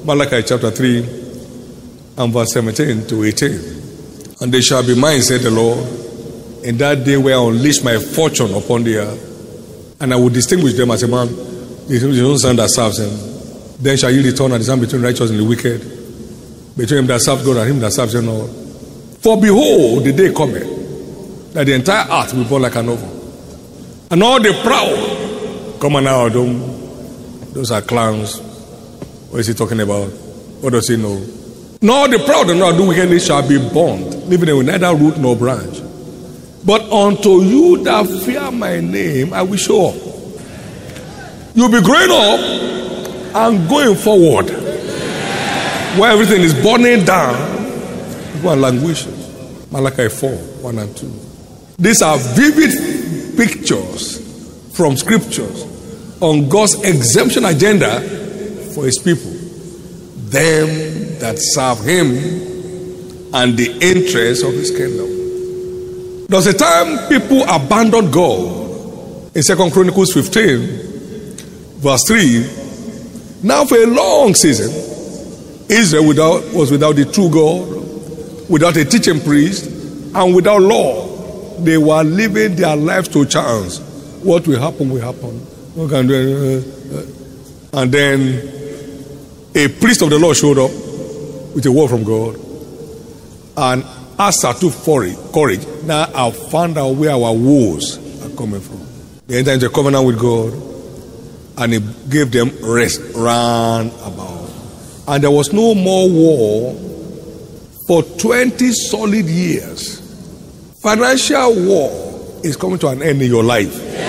Malachi chapter 3 and verse 17 to 18. And they shall be mine, said the Lord, in that day where I unleash my fortune upon the earth, and I will distinguish them as a man, the own son that serves him. Then shall ye return and discern between righteous and the wicked, between him that serves God and him that serves him not. For behold, the day cometh, that the entire earth will burn like an oven. And all the proud, come on now, those are clowns. What is he talking about? What does he know? Nor the proud and not do wickedly shall be burned, leaving with neither root nor branch. But unto you that fear my name, I will show up. You'll be growing up and going forward. Where everything is burning down, go and languish. Malachi 4, 1 and 2. These are vivid pictures from scriptures on God's exemption agenda for his people. Them that serve him and the interests of his kingdom. There was a time people abandoned God. In 2 Chronicles 15, verse 3, now for a long season, Israel was without the true God, without a teaching priest, and without law. They were living their lives to chance. What will happen will happen. What can do? And then a priest of the Lord showed up with a word from God. And Asa took courage. Now I've found out where our woes are coming from. They entered into a covenant with God, and he gave them rest round about. And there was no more war for 20 solid years. Financial war is coming to an end in your life.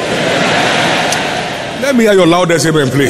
Let me hear your loudest amen, please.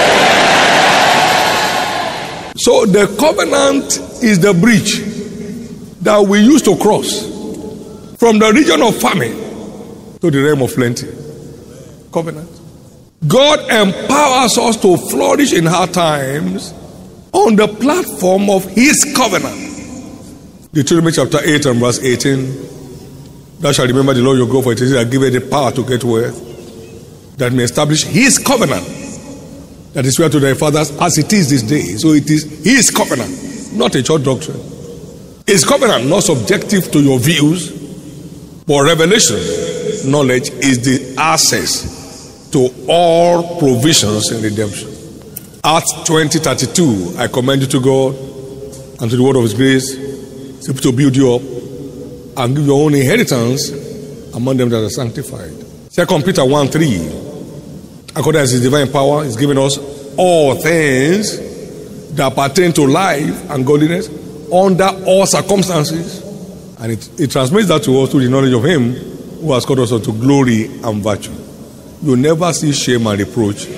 So the covenant is the bridge that we use to cross from the region of famine to the realm of plenty. Covenant. God empowers us to flourish in hard times on the platform of his covenant. Deuteronomy chapter 8 and verse 18. Thou shalt remember the Lord your God, for it is that giveth the power to get wealth, that may establish his covenant. That is where to thy fathers as it is this day. So it is his covenant, not a church doctrine. His covenant, not subjective to your views, but revelation, knowledge is the access to all provisions in redemption. Acts 20:32, I commend you to God and to the word of his grace, to build you up and give your own inheritance among them that are sanctified. 2 Peter 1:3, according as his divine power is giving us all things that pertain to life and godliness under all circumstances. And it transmits that to us through the knowledge of him who has called us unto glory and virtue. You never see shame and reproach.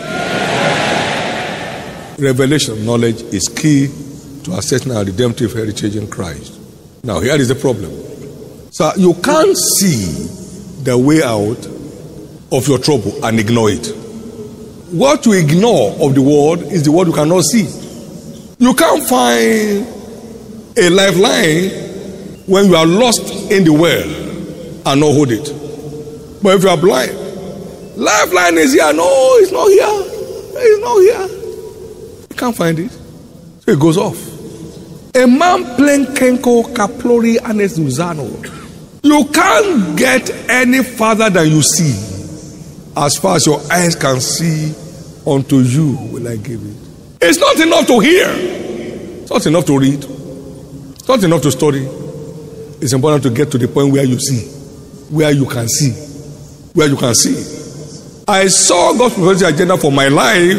Revelation knowledge is key to accessing our redemptive heritage in Christ. Now here is the problem. So you can't see the way out of your trouble and ignore it. What you ignore of the world is the world you cannot see. You can't find a lifeline when you are lost in the well and not hold it. But if you are blind, lifeline is here. No, it's not here. It's not here. You can't find it. So it goes off. A man playing Kenko Kaplori and Zuzano. You can't get any farther than you see. As far as your eyes can see, unto you will I give it. It's not enough to hear. It's not enough to read. It's not enough to study. It's important to get to the point where you see. Where you can see. Where you can see. I saw God's prophetic agenda for my life.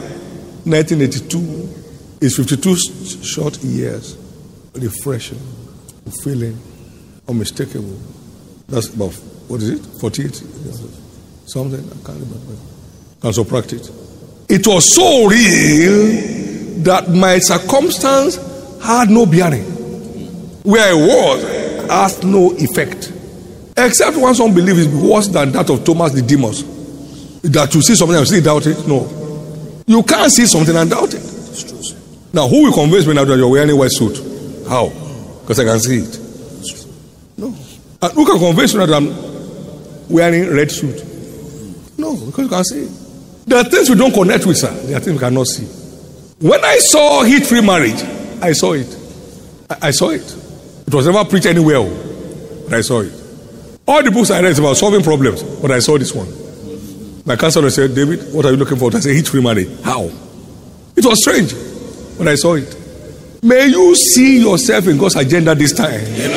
1982 is 52 short years. Refreshing. Feeling. Unmistakable. That's about, what is it? 48? Something, I can't remember. Can subtract it. It was so real that my circumstance had no bearing. Where I was had no effect. Except when some believe it's worse than that of Thomas the Didymus. That you see something and still doubt it. No. You can't see something and doubt it. Now, who will convince me now that you're wearing a white suit? How? Because I can see it. No. And who can convince me that I'm wearing a red suit? No, because you can see it. There are things we don't connect with, sir. There are things we cannot see. When I saw heat-free marriage, I saw it. I saw it. It was never preached anywhere, but I saw it. All the books I read is about solving problems, but I saw this one. My counselor said, David, what are you looking for? I said, heat-free marriage. How? It was strange, but I saw it. May you see yourself in God's agenda this time.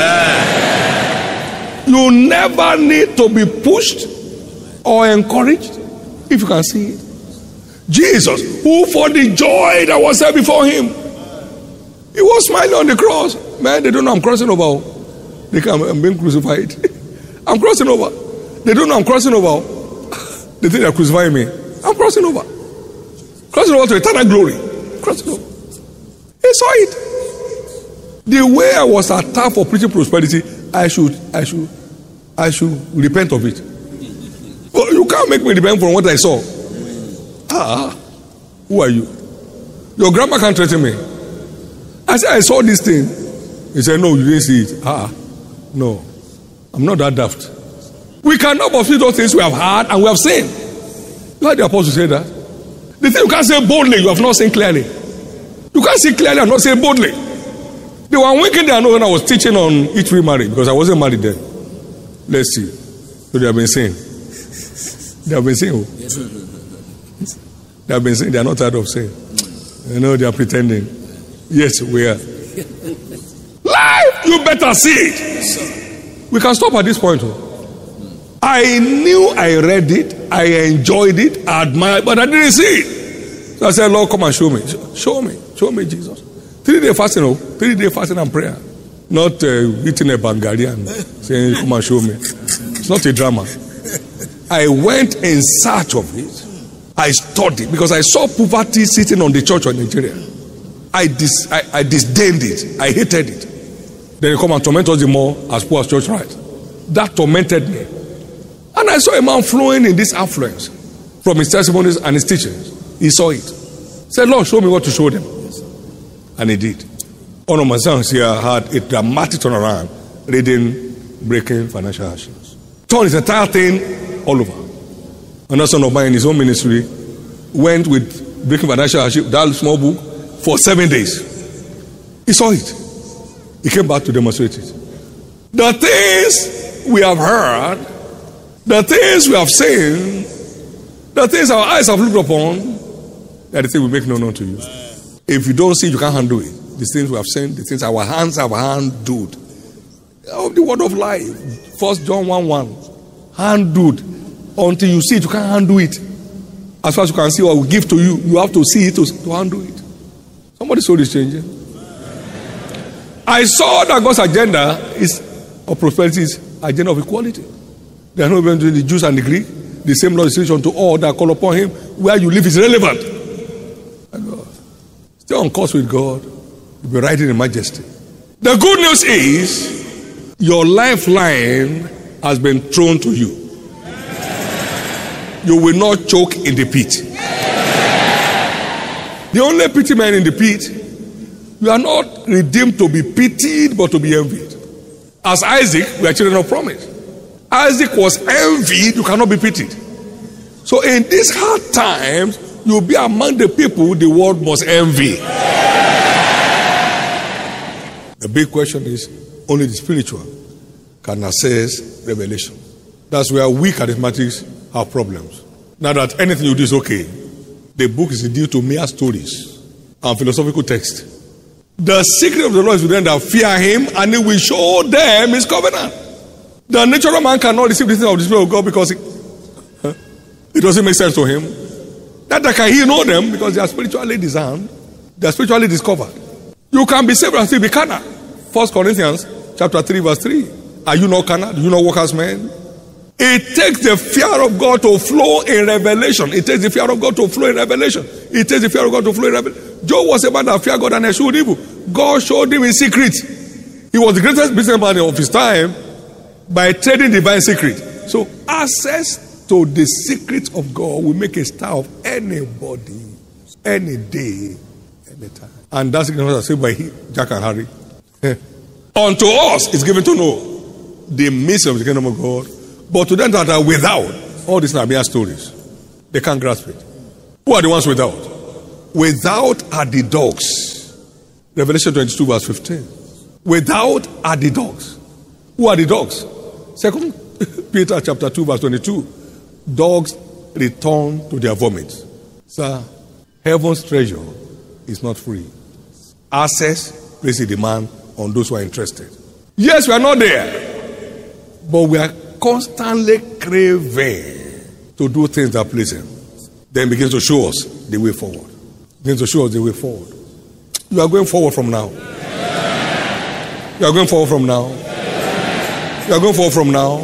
Amen. You never need to be pushed or encouraged if you can see it. Jesus, who for the joy that was set before him, he was smiling on the cross. Man, they don't know I'm crossing over. They come, I'm being crucified. I'm crossing over. They don't know I'm crossing over. They think they're crucifying me. I'm crossing over. Crossing over to eternal glory. Crossing over. He saw it. The way I was attacked for preaching prosperity, I should repent of it. But you can't make me repent from what I saw. Who are you? Your grandma can't threaten me. I said, I saw this thing. He said, no, you didn't see it. No, I'm not that daft. We cannot fulfill those things we have heard and we have seen. You heard the apostle say that? The thing you can't say boldly, you have not seen clearly. You can't see clearly and not say boldly. They were winking their nose when I was teaching on heat-free marriage because I wasn't married then. Let's see. So they have been saying. They have been saying. They have been saying. They are not tired of saying. You know, they are pretending. Yes, we are. Life, you better see it. We can stop at this point. I knew I read it, I enjoyed it, I admired, but I didn't see it. So I said, Lord, come and show me. Show me, Jesus. 3-day fasting, 3-day fasting and prayer. Not eating a Bangari and saying, come and show me. It's not a drama. I went in search of it. I studied because I saw poverty sitting on the church of Nigeria. I disdained it. I hated it. Then you come and torment us the more as poor as church right. That tormented me. And I saw a man flowing in this affluence from his testimonies and his teachings. He saw it. Said, Lord, show me what to show them. And he did. One of my sons here had a dramatic turnaround reading Breaking Financial Hardships. Turned his entire thing all over. Another son of mine in his own ministry went with Breaking Financial Hardship, that small book, for 7 days. He saw it. He came back to demonstrate it. The things we have heard, the things we have seen, the things our eyes have looked upon, that the things we make known to you. If you don't see it, you can't handle it. The things we have seen, the things our hands have handled. The word of life. 1 John 1:1. Handled. Until you see it, you can't handle it. As far as you can see what we give to you, you have to see it to handle it. Somebody's soul is changing. I saw that God's agenda of prosperity is agenda of equality. There are no difference between the Jews and the Greek. The same Lord is reaching to all that call upon him. Where you live is relevant. Stay on course with God. You'll be riding in majesty. The good news is your lifeline has been thrown to you. You will not choke in the pit. The only pity man in the pit, you are not redeemed to be pitied but to be envied. As Isaac, we are children of promise. Isaac was envied, you cannot be pitied. So in these hard times, you'll be among the people the world must envy. The big question is, only the spiritual can access revelation. That's where we charismatics have problems. Now that anything you do is okay, the book is due to mere stories and philosophical text. The secret of the Lord is with them that fear him, and he will show them his covenant. The natural man cannot receive the things of the Spirit of God because it doesn't make sense to him. That can he know them because they are spiritually discerned, they are spiritually discovered. You can be saved and still be carnal. 1 Corinthians chapter 3 verse 3. Are you not carnal? Do you not walk as men? It takes the fear of God to flow in revelation. It takes the fear of God to flow in revelation. It takes the fear of God to flow in revelation. Job was a man that feared God and eschewed evil. God showed him in secret. He was the greatest businessman of his time by trading divine secret. So access to the secret of God will make a star of anybody, any day, any time. And that's the said by Jack and Harry. Unto us is given to know the mystery of the kingdom of God. But to them that are without, all these are mere stories. They can't grasp it. Who are the ones without? Without are the dogs. Revelation 22 verse 15. Without are the dogs. Who are the dogs? 2 Peter chapter 2 verse 22. Dogs return to their vomit. Sir, heaven's treasure is not free. Access places a demand on those who are interested. Yes, we are not there, but we are constantly craving to do things that please Him. Then begins to show us the way forward. Begins to show us the way forward. You are going forward from now. You are going forward from now. You are going forward from now.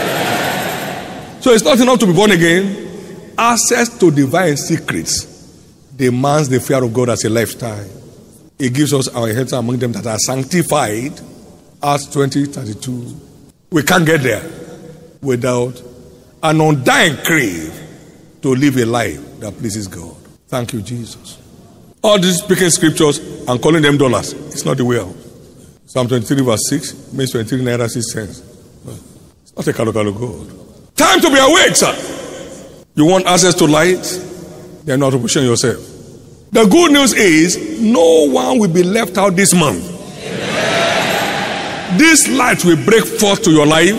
So it's not enough to be born again. Access to divine secrets demands the fear of God as a lifestyle. It gives us our inheritance among them that are sanctified. Acts 20:32. We can't get there without an undying crave to live a life that pleases God. Thank you, Jesus. All these speaking scriptures and calling them dollars, it's not the way out. Psalm 23 verse 6 means 23 naira 6 cents. It's not a kalokalo God. Time to be awake, sir. You want access to light? Then not to position yourself. The good news is no one will be left out this month. Amen. This light will break forth to your life.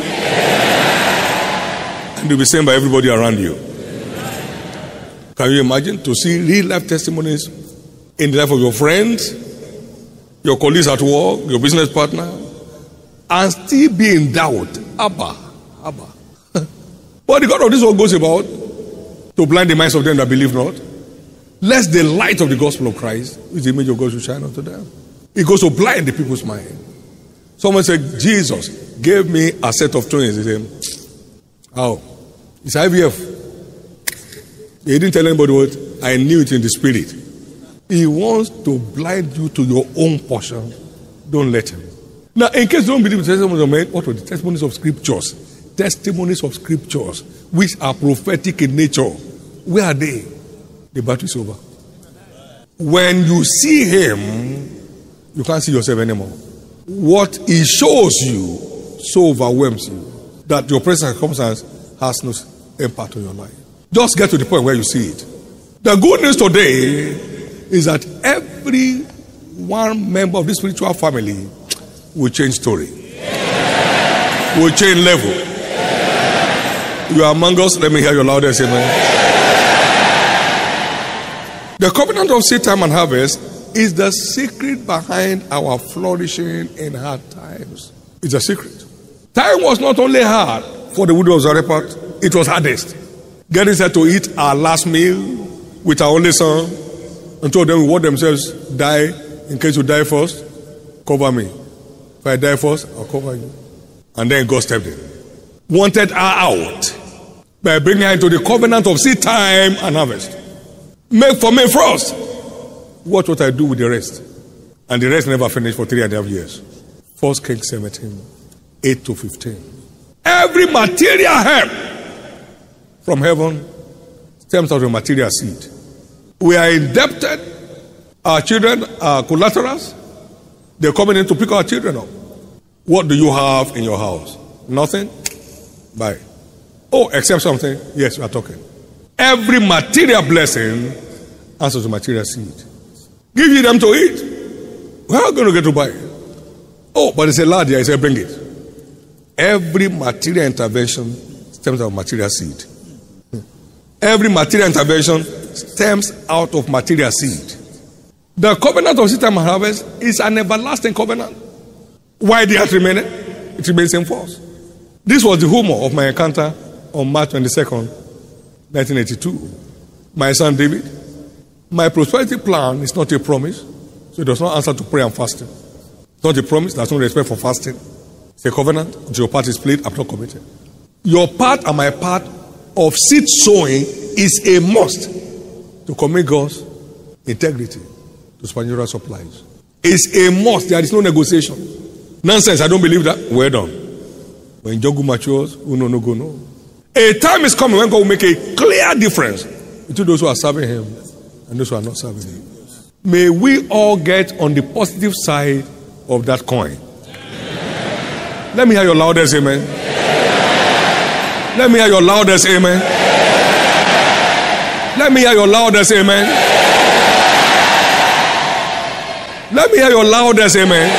Amen. And will be seen by everybody around you. Amen. Can you imagine to see real life testimonies in the life of your friends, your colleagues at work, your business partner, and still be in doubt? Abba. But the God of this world goes about to blind the minds of them that believe not, lest the light of the gospel of Christ, which is the image of God, should shine unto them. It goes to blind the people's mind. Someone said, Jesus gave me a set of twins. He said, how? It's IVF. He didn't tell anybody what. I knew it in the spirit. He wants to blind you to your own portion. Don't let him. Now, in case you don't believe the testimonies of men, what were the testimonies of scriptures? Testimonies of scriptures, which are prophetic in nature. Where are they? The battle is over. When you see him, you can't see yourself anymore. What he shows you so overwhelms you that your present circumstance has no impact on your life. Just get to the point where you see it. The good news today is that every one member of this spiritual family will change story. Will change level. You are among us. Let me hear your loudest amen. The covenant of seed time and harvest is the secret behind our flourishing in hard times. It's a secret. Time was not only hard for the widow of Zarephath, it was hardest. Getting set to eat our last meal with our only son and told them we want themselves die in case you die first. Cover me. If I die first, I'll cover you. And then God stepped in. Wanted her out by bringing her into the covenant of seed time and harvest. Make for me first. Watch what I do with the rest. And the rest never finished for 3.5 years. 1 Kings 17, 8-15. Every material help from heaven stems out of material seed. We are indebted. Our children are collaterals. They're coming in to pick our children up. What do you have in your house? Nothing? Buy. Oh, except something? Yes, we are talking. Every material blessing answers to material seed. Give you them to eat. Where are you going to get to buy? Oh, but it's a lad here. I said, bring it. Every material intervention stems out of material seed. Every material intervention stems out of material seed. The covenant of seed time and harvest is an everlasting covenant. Why did it remain? It remains in force. This was the humor of my encounter on March 22nd, 1982. My son David, my prosperity plan is not a promise, so it does not answer to prayer and fasting. It's not a promise, there's no respect for fasting. It's a covenant. Your part is played, I'm not committed. Your part and my part of seed sowing is a must to commit God's integrity to spiritual supplies. It's a must, there is no negotiation. Nonsense, I don't believe that. Well done. When Jogu matures, no go no. A time is coming when God will make a clear difference between those who are serving him and those who are not serving him. May we all get on the positive side of that coin. Amen. Let me hear your loudest amen. Amen. Let me hear your loudest amen. Amen. Let me hear your loudest amen. Amen. Let me hear your loudest amen.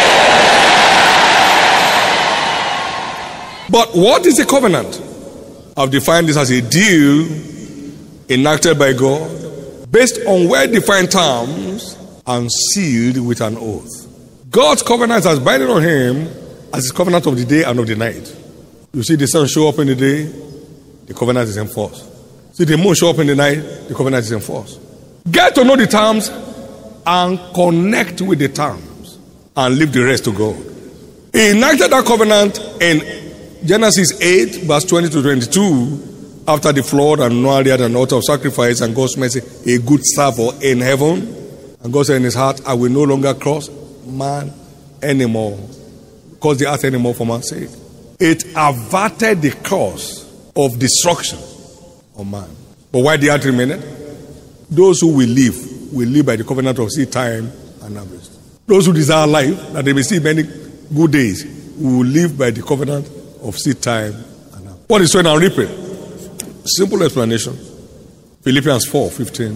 But what is a covenant? I've defined this as a deal enacted by God based on well-defined terms and sealed with an oath. God's covenant has binding on him as his covenant of the day and of the night. You see the sun show up in the day, the covenant is enforced. See the moon show up in the night, the covenant is enforced. Get to know the terms and connect with the terms and leave the rest to God. He enacted that covenant in Genesis 8, verse 20 to 22, after the flood, and Noah had an altar of sacrifice, and God smelt a good savour in heaven. And God said in his heart, I will no longer cross man anymore, cause the earth anymore for man's sake. It averted the curse of destruction of man. But why the earth remained? Those who will live by the covenant of seed time and harvest. Those who desire life, that they may see many good days, will live by the covenant of seed time and harvest. What is sowing and reaping? Simple explanation. Philippians 4:15.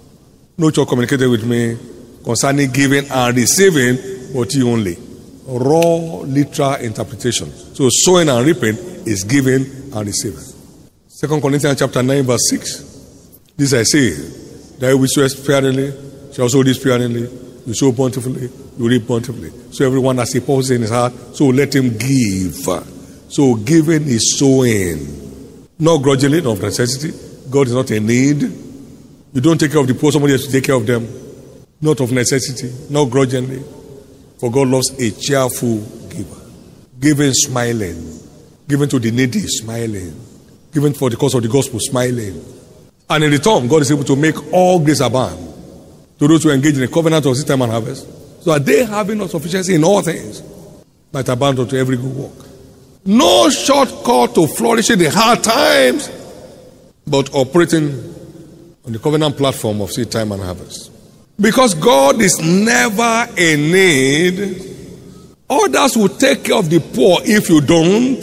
No church communicated with me concerning giving and receiving, but you only. Raw literal interpretation. So sowing and reaping is giving and receiving. 2 Corinthians chapter 9 verse 6. This I say, that we sow sparingly shall sow this sparingly. You sow bountifully, you reap bountifully. So everyone has a purpose in his heart, so let him give. So giving is sowing. Not grudgingly, not of necessity. God is not in need. You don't take care of the poor, somebody has to take care of them. Not of necessity, not grudgingly. For God loves a cheerful giver. Giving smiling. Giving to the needy smiling. Giving for the cause of the gospel smiling. And in return, God is able to make all grace abound to those who engage in a covenant of seed time and harvest, so that they, having no sufficiency in all things, might abound unto every good work. No shortcut to flourishing in hard times, but operating on the covenant platform of seed time and harvest. Because God is never in need, others will take care of the poor if you don't.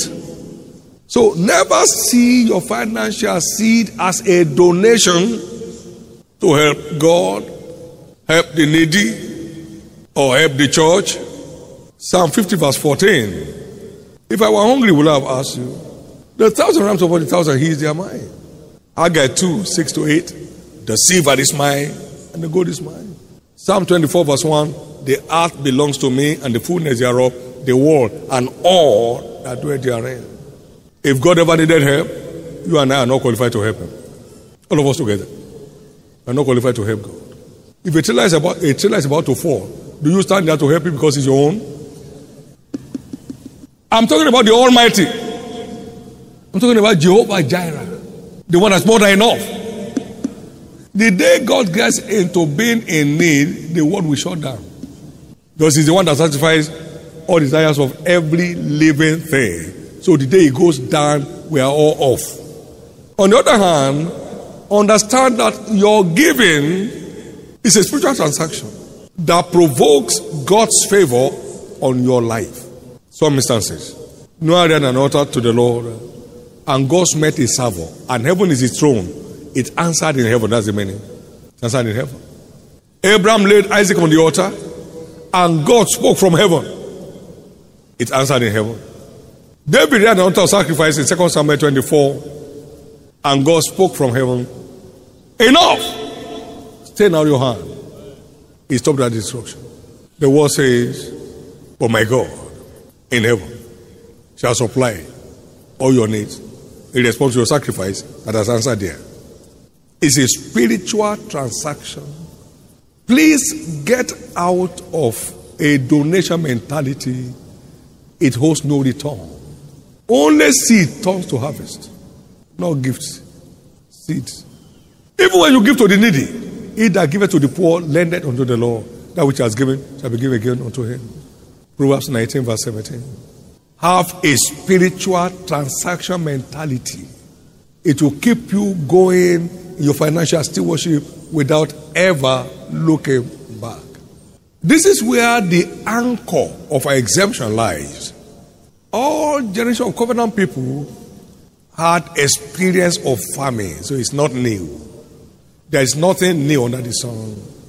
So never see your financial seed as a donation to help God, help the needy, or help the church. Psalm 50 verse 14. If I were hungry, would I have asked you? The 1,000 rams of 40,000 he's their mine. Haggai 2, 6 to 8. The silver is mine, and the gold is mine. Psalm 24 verse 1. The earth belongs to me, and the fullness thereof, the world, and all that dwell therein. If God ever needed help, you and I are not qualified to help him. All of us together are not qualified to help God. If a trailer is about to fall, do you stand there to help him because it's your own? I'm talking about the Almighty. I'm talking about Jehovah Jireh, the one that's more than enough. The day God gets into being in need, the world will shut down. Because he's the one that satisfies all desires of every living thing. So the day he goes down, we are all off. On the other hand, understand that your giving is a spiritual transaction that provokes God's favor on your life. Some instances, Noah had an altar to the Lord, and God smelt a savour, and heaven is his throne. It answered in heaven. That's the meaning. It answered in heaven. Abraham laid Isaac on the altar, and God spoke from heaven. It answered in heaven. David had an altar of sacrifice in 2 Samuel 24, and God spoke from heaven. Enough! Stay now your hand. He stopped that destruction. The word says, but my God in heaven shall supply all your needs in response to your sacrifice that has answered there. It's a spiritual transaction. Please get out of a donation mentality. It holds no return. Only seed turns to harvest, not gifts. Seeds. Even when you give to the needy, he that giveth to the poor lendeth unto the Lord. That which has given shall be given again unto him. Proverbs 19 verse 17. Have a spiritual transaction mentality. It will keep you going in your financial stewardship without ever looking back. This is where the anchor of our exemption lies. All generations of covenant people had experience of famine, so it's not new. There is nothing new under the sun.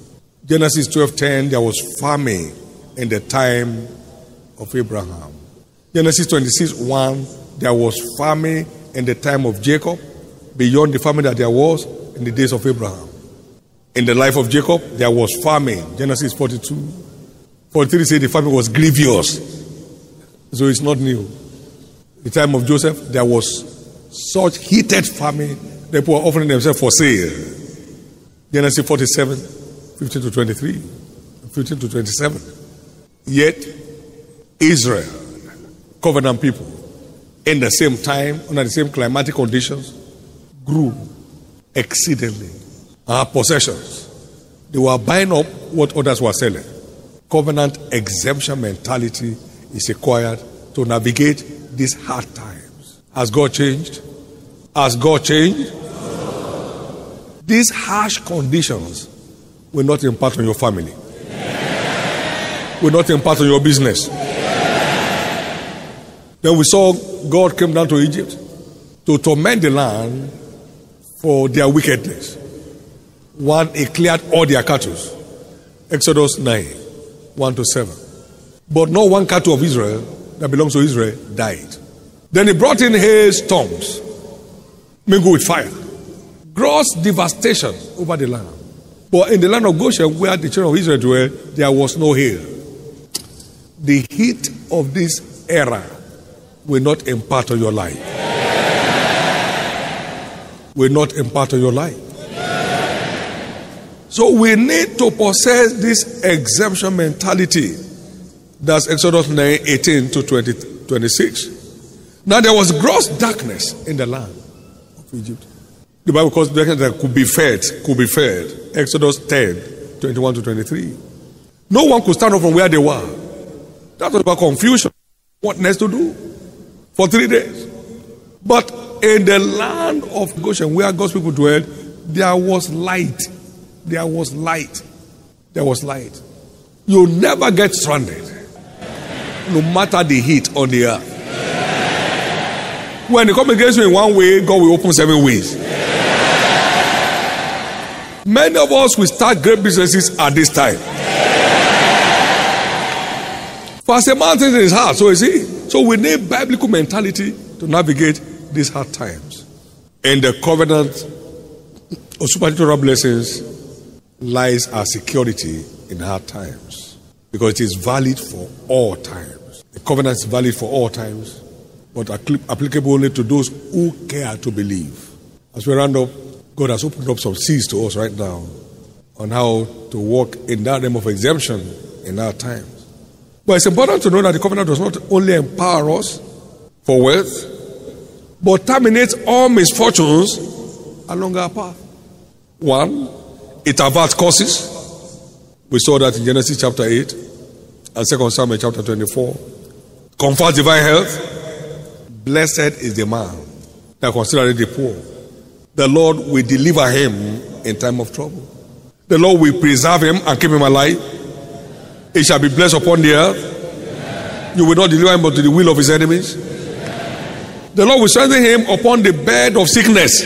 Genesis 12:10, there was famine in the time of Abraham. Genesis 26:1, there was famine in the time of Jacob, beyond the famine that there was in the days of Abraham. In the life of Jacob, there was famine. Genesis 42:43 says the famine was grievous. So it's not new. The time of Joseph, there was such heated famine, the people were offering themselves for sale. Genesis 47:15-23, 15-27. Yet, Israel, covenant people, in the same time, under the same climatic conditions, grew exceedingly. Our possessions, they were buying up what others were selling. Covenant exemption mentality is required to navigate these hard times. Has God changed? Has God changed? These harsh conditions will not impact on your family. Will not impact on your business. Then we saw God came down to Egypt to torment the land for their wickedness. One, he cleared all their cattle. Exodus 9:1-7. But not one cattle of Israel that belongs to Israel died. Then he brought in hailstorms, mingled with fire. Gross devastation over the land. But in the land of Goshen, where the children of Israel dwell, there was no hail. The heat of this era will not impart on your life. Will not impart on your life. So we need to possess this exemption mentality. That's Exodus 9:18-26. Now there was gross darkness in the land of Egypt. The Bible calls darkness that could be fed. Exodus 10:21-23. No one could stand up from where they were. That was about confusion. What next to do? For 3 days. But in the land of Goshen, where God's people dwelled, there was light. There was light. There was light. You'll never get stranded, no matter the heat on the earth. When they come against you in one way, God will open 7 ways. Many of us will start great businesses at this time. For as a man thinks in his heart, so is he. So we need biblical mentality to navigate these hard times. In the covenant of supernatural blessings lies our security in hard times, because it is valid for all times. The covenant is valid for all times, but applicable only to those who care to believe. As we round up, God has opened up some seas to us right now on how to walk in that realm of exemption in our times. But it's important to know that the covenant does not only empower us for wealth, but terminates all misfortunes along our path. One, it averts curses. We saw that in Genesis chapter 8 and 2 Samuel chapter 24. Confers divine health. Blessed is the man that considereth the poor. The Lord will deliver him in time of trouble. The Lord will preserve him and keep him alive. He shall be blessed upon the earth. You will not deliver him unto the will of his enemies. The Lord will strengthen him upon the bed of sickness.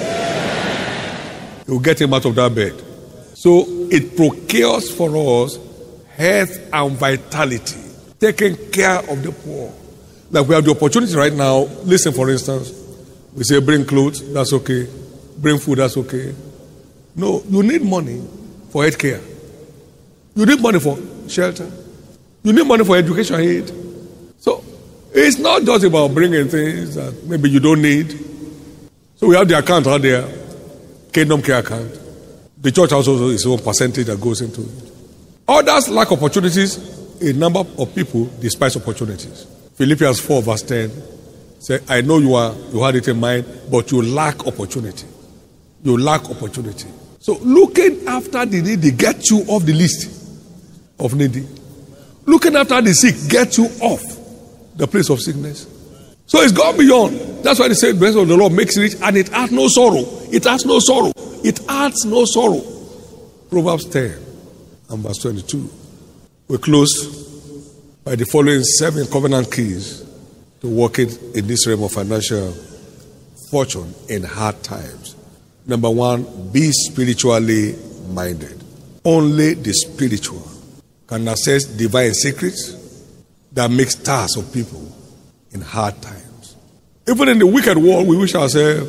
He will get him out of that bed. So it procures for us health and vitality, taking care of the poor. Like we have the opportunity right now. Listen, for instance, we say bring clothes, that's okay. Bring food, that's okay. No, you need money for health care. You need money for shelter. You need money for education aid. So it's not just about bringing things that maybe you don't need. So we have the account out there, Kingdom Care account. The church also is one percentage that goes into it. Others lack opportunities. A number of people despise opportunities. Philippians 4:10 says, I know you had it in mind, but you lack opportunity. You lack opportunity. So looking after the needy gets you off the list of needy. Looking after the sick gets you off the place of sickness. So it's gone beyond. That's why they say the blessing of the Lord makes rich and it adds no sorrow. It adds no sorrow. It adds no sorrow. Proverbs 10 and verse 22. We close by the following 7 covenant keys to walking in this realm of financial fortune in hard times. Number 1, be spiritually minded. Only the spiritual can access divine secrets that make stars of people in hard times. Even in the wicked world, we wish ourselves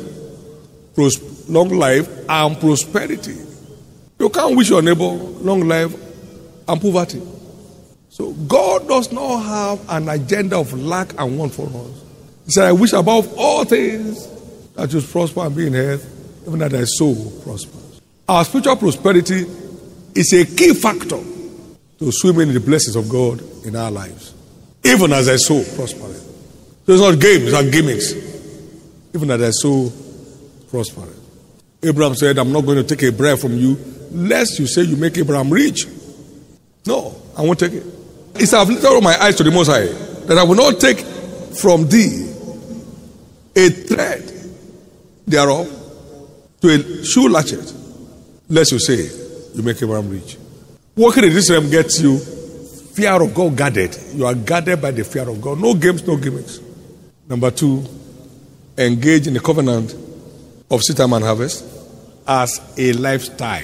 long life and prosperity. You can't wish your neighbor long life and poverty. So God does not have an agenda of lack and want for us. He said, I wish above all things that you prosper and be in health, even that thy soul prospers. Our spiritual prosperity is a key factor to swimming in the blessings of God in our lives. Even as thy soul prospers. So it's not games and gimmicks. Even as thy soul prospers. Abraham said, I'm not going to take a bribe from you, lest you say you make Abraham rich. No, I won't take it. He said, I've lifted up my eyes to the Most High, that I will not take from thee a thread thereof to a shoe latchet, lest you say you make Abraham rich. Walking in this realm gets you fear of God guarded. You are guarded by the fear of God. No games, no gimmicks. Number 2, engage in the covenant of seed time and harvest as a lifestyle.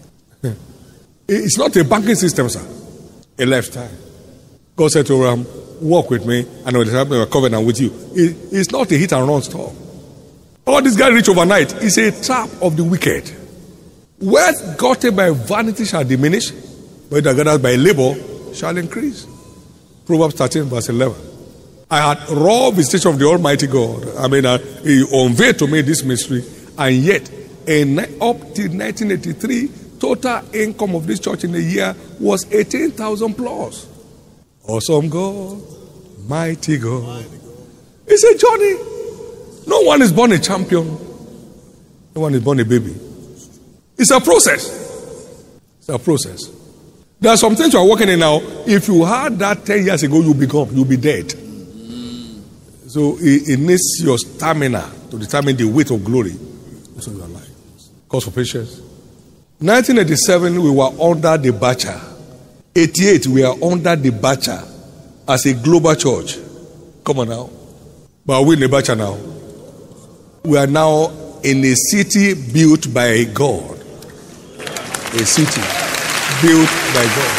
It's not a banking system, sir. A lifestyle. God said to Abraham, walk with me and I will establish a covenant with you. It's not a hit and run store. All this guy rich overnight is a trap of the wicked. Wealth gotten by vanity shall diminish, but that gathered by labor shall increase. Proverbs 13 verse 11. I had raw visitation of the Almighty God. He unveiled to me this mystery, and yet up till 1983, total income of this church in a year was 18,000 plus. Awesome God, mighty God. It's a journey. No one is born a champion. No one is born a baby. It's a process. It's a process. There are some things you are working in now. If you had that 10 years ago, you'll be dead. So it needs your stamina to determine the weight of glory in your life. Cause for patience. 1987, we were under the Bacha. 88, we are under the Bacha as a global church. Come on now. But we're in the Bacha now. We are now in a city built by God. A city built by God.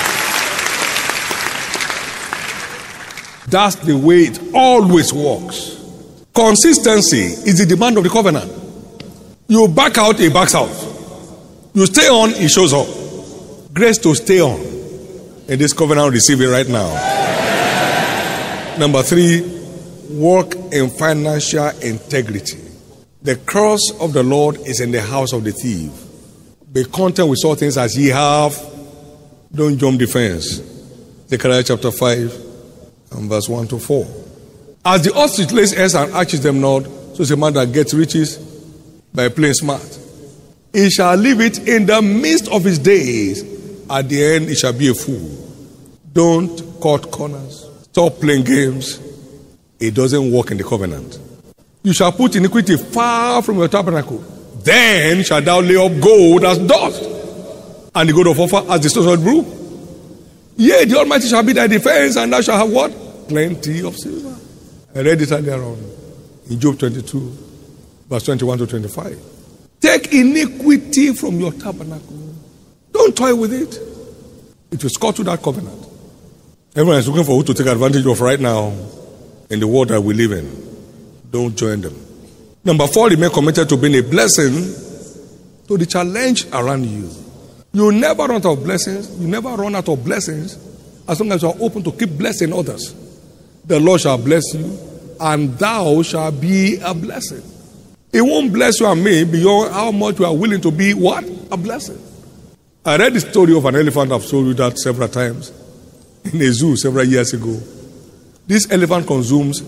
That's the way it always works. Consistency is the demand of the covenant. You back out, he backs out. You stay on, he shows up. Grace to stay on. In this covenant, receive it right now. Number 3, walk in financial integrity. The cross of the Lord is in the house of the thief. Be content with all things as ye have. Don't jump the fence. Zechariah chapter 5 and verse 1 to 4. As the ostrich lays eggs and arches them not, so is a man that gets riches by playing smart. He shall leave it in the midst of his days. At the end, he shall be a fool. Don't cut corners. Stop playing games. It doesn't work in the covenant. You shall put iniquity far from your tabernacle. Then shall thou lay up gold as dust, and the gold of Ophir as the stones of brook. Yea, the Almighty shall be thy defense, and thou shalt have what? Plenty of silver. I read it earlier on in Job 22, verse 21 to 25. Take iniquity from your tabernacle. Don't toy with it. It will score to that covenant. Everyone is looking for who to take advantage of right now in the world that we live in. Don't join them. Number 4, remain committed to being a blessing to the challenge around you. You never run out of blessings. You never run out of blessings as long as you are open to keep blessing others. The Lord shall bless you, and thou shalt be a blessing. It won't bless you and me beyond how much we are willing to be what? A blessing. I read the story of an elephant. I've told you that several times. In a zoo several years ago. This elephant consumes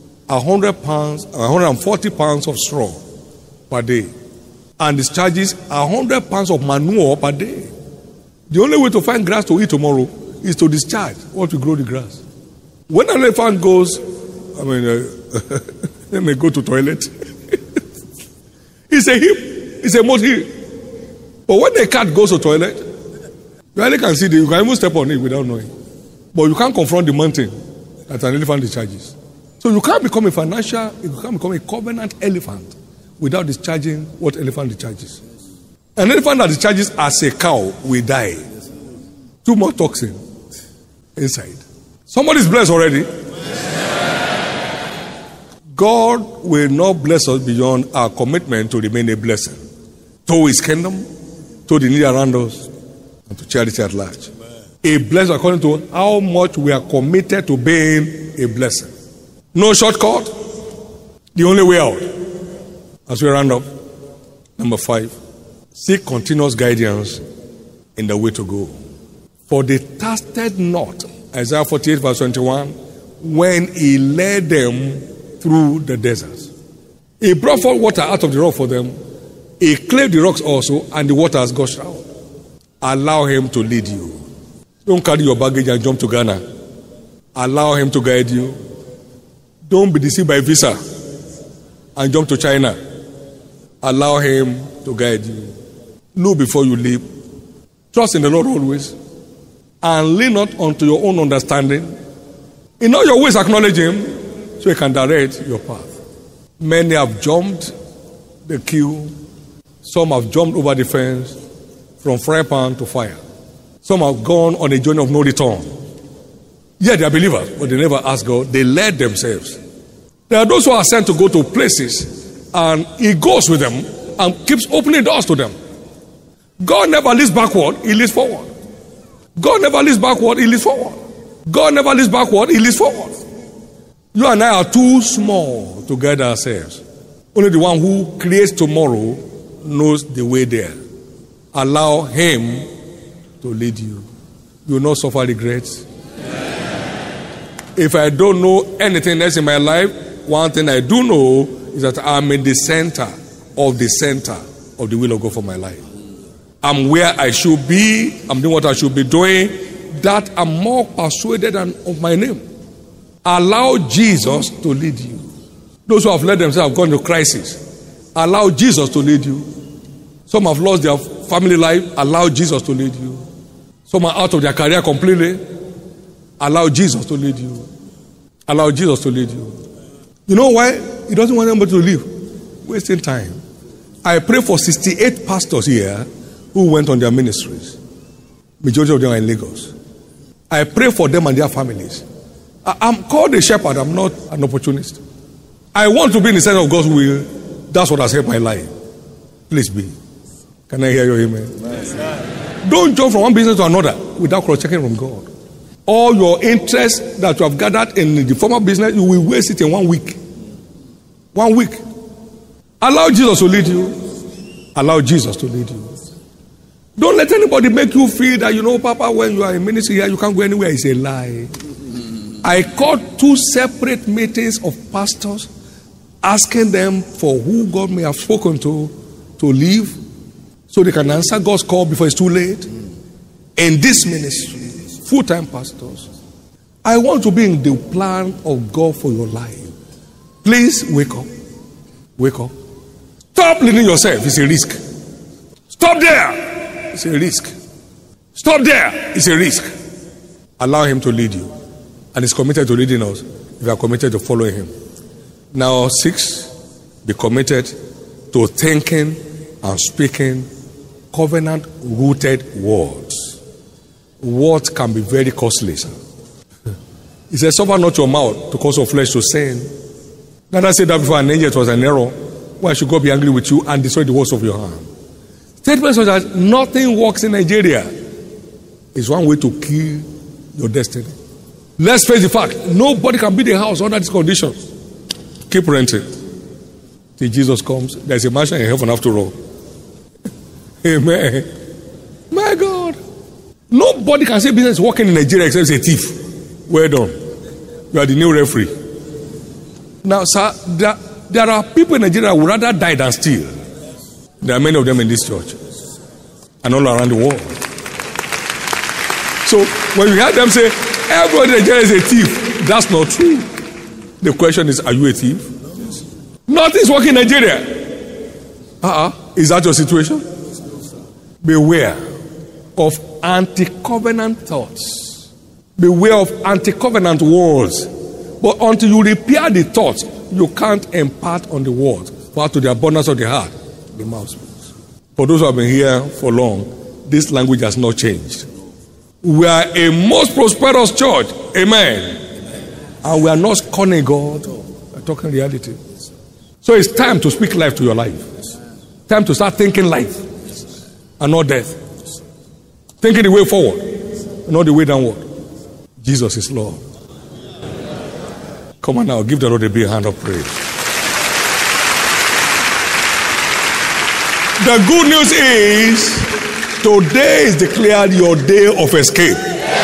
140 pounds of straw per day, and discharges 100 pounds of manure per day. The only way to find grass to eat tomorrow is to discharge what will grow the grass. When an elephant goes, let me go to toilet. It's a hip, it's a mud hip. But when a cat goes to toilet, you only can see you can even step on it without knowing. But you can't confront the mountain that an elephant discharges. So you can't become a covenant elephant without discharging what elephant discharges. An elephant that discharges as a cow will die. Too much toxin inside. Somebody's blessed already. God will not bless us beyond our commitment to remain a blessing to His kingdom, to the needy around us, and to charity at large. A blessing according to how much we are committed to being a blessing. No shortcut. The only way out. As we round up, number 5, seek continuous guidance in the way to go. For they thirsted not, Isaiah 48 verse 21, when He led them through the desert. He brought forth water out of the rock for them. He cleared the rocks also, and the water has gushed out. Allow Him to lead you. Don't carry your baggage and jump to Ghana. Allow Him to guide you. Don't be deceived by visa and jump to China. Allow Him to guide you. Look before you leap. Trust in the Lord always. And lean not unto your own understanding. In all your ways acknowledge Him, so He can direct your path. Many have jumped the queue. Some have jumped over the fence from fry pan to fire. Some have gone on a journey of no return. Yeah, they are believers, but they never ask God. They led themselves. There are those who are sent to go to places, and He goes with them and keeps opening doors to them. God never leads backward, He leads forward. God never leads backward, He leads forward. God never leads backward, He leads forward. You and I are too small to guide ourselves. Only the one who creates tomorrow knows the way there. Allow Him to lead you. You will not suffer regrets. If I don't know anything else in my life, one thing I do know is that I'm in the center of the will of God for my life. I'm where I should be. I'm doing what I should be doing. That I'm more persuaded of my name. Allow Jesus to lead you. Those who have led themselves have gone to crisis. Allow Jesus to lead you. Some have lost their family life. Allow Jesus to lead you. Some are out of their career completely. Allow Jesus to lead you. Allow Jesus to lead you. You know why? He doesn't want anybody to leave. Wasting time. I pray for 68 pastors here who went on their ministries. Majority of them are in Lagos. I pray for them and their families. I'm called a shepherd. I'm not an opportunist. I want to be in the center of God's will. That's what has helped my life. Please be. Can I hear your amen? Yes. Don't jump from one business to another without cross-checking from God. All your interests that you have gathered in the former business, you will waste it in 1 week. 1 week. Allow Jesus to lead you. Allow Jesus to lead you. Don't let anybody make you feel that, Papa, when you are in ministry here, you can't go anywhere. It's a lie. I called 2 separate meetings of pastors, asking them for who God may have spoken to leave, so they can answer God's call before it's too late. In this ministry, full-time pastors, I want to be in the plan of God for your life. Please wake up. Wake up. Stop leading yourself. It's a risk. Stop there. It's a risk. Stop there. It's a risk. Allow Him to lead you. And He's committed to leading us if we are committed to following Him. Now, 6, be committed to thinking and speaking covenant-rooted words. Words can be very costly, sir. He says, suffer not your mouth to cause your flesh to sin. God has said that before, an angel, it was an error. Why should God be angry with you and destroy the works of your hand? Statements such as nothing works in Nigeria is one way to kill your destiny. Let's face the fact, nobody can build a house under these conditions. Keep renting till Jesus comes. There's a mansion in heaven after all. Amen. My God. Nobody can say business is working in Nigeria except a thief. Well done. You are the new referee. Now, sir, there are people in Nigeria who would rather die than steal. There are many of them in this church and all around the world. So when you hear them say, everybody in Nigeria is a thief, that's not true. The question is, are you a thief? Nothing's working in Nigeria. Is that your situation? Beware of anti-covenant thoughts. Beware of anti-covenant words. But until you repair the thoughts, you can't impart on the words. For out of the abundance of the heart, the mouth speaks. For those who have been here for long, this language has not changed. We are a most prosperous church. Amen. And we are not scorning God. We are talking reality. So it's time to speak life to your life. Time to start thinking life and not death. Thinking the way forward and not the way downward. Jesus is Lord. Come on now, give the Lord a big hand of praise. The good news is, today is declared your day of escape.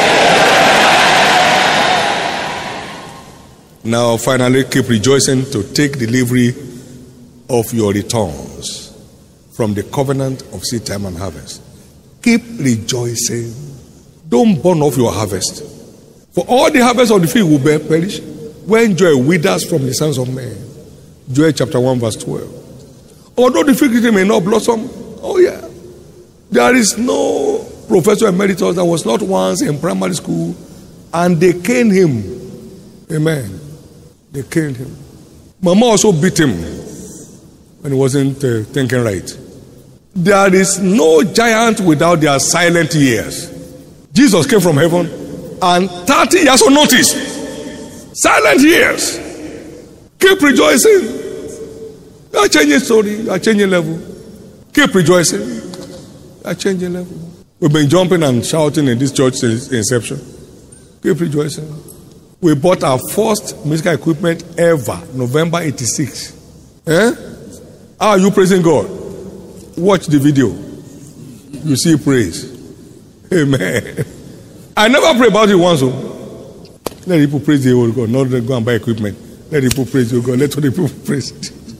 Now, finally, keep rejoicing to take delivery of your returns from the covenant of seed time and harvest. Keep rejoicing. Don't burn off your harvest. For all the harvest of the field will perish when joy withers from the sons of men. Joel chapter 1 verse 12. Although the fig tree may not blossom, oh yeah, there is no professor emeritus that was not once in primary school and they caned him. Amen. They caned him. Mama also beat him when he wasn't thinking right. There is no giant without their silent years. Jesus came from heaven and 30 years of notice. Silent years. Keep rejoicing. You are changing story. You are changing level. Keep rejoicing. You are changing level. We've been jumping and shouting in this church since inception. Keep rejoicing. We bought our first musical equipment ever, November 86. How are you praising God? Watch the video. You see praise. Amen. I never pray about it once. Let people praise the Holy God. Not go and buy equipment. Let people praise the God. Let all the people praise.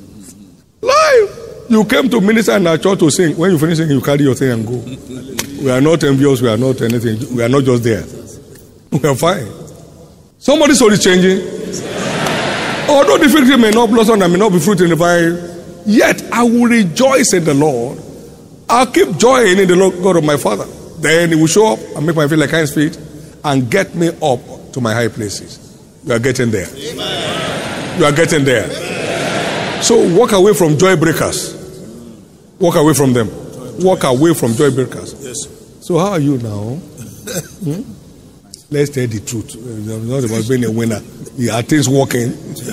Live. You came to minister in our church to sing. When you finish singing, you carry your thing and go. We are not envious. We are not anything. We are not just there. We are fine. Somebody's soul is changing. Although the fig tree may not blossom and may not be fruit in the vine, yet I will rejoice in the Lord. I'll keep joying in the Lord God of my Father. Then He will show up and make my feet like Hind's feet and get me up to my high places. You are getting there. Amen. You are getting there. Amen. So walk away from joy breakers. Walk away from them. Walk away from joy breakers. Yes. So how are you now? Let's tell the truth. Not about being a winner. Are things working?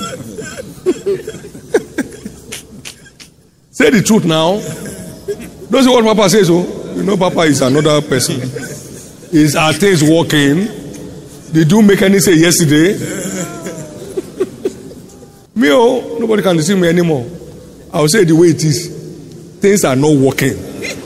Say the truth now. Don't say what Papa says. Oh, you know, Papa is another person. Are things working? Did you make any say yesterday? Me, oh, nobody can deceive me anymore. I'll say the way it is. Things are not working.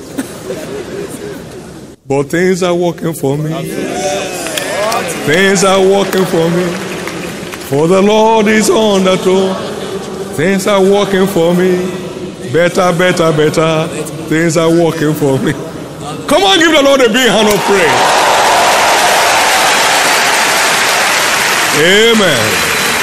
But things are working for me. Things are working for me. For the Lord is on the throne. Things are working for me. Better, better, better. Things are working for me. Come on, give the Lord a big hand of praise. Amen.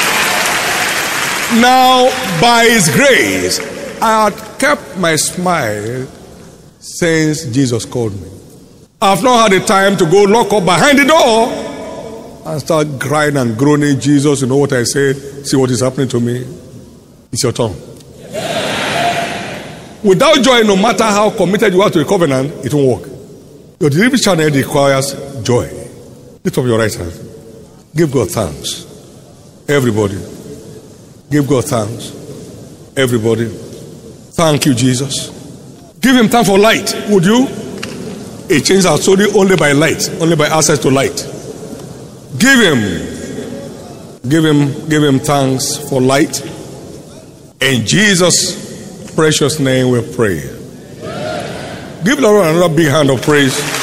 Now, by His grace, I had kept my smile since Jesus called me. I've not had the time to go lock up behind the door and start crying and groaning. Jesus, you know what I said? See what is happening to me? It's your turn. Without joy, no matter how committed you are to the covenant, it won't work. Your delivery channel requires joy. Lift up your right hand. Give God thanks. Everybody. Give God thanks. Everybody. Thank you, Jesus. Give Him time for light, would you? It changes our story only by light, only by access to light. Give Him thanks for light. In Jesus' precious name we pray. Give the Lord another big hand of praise.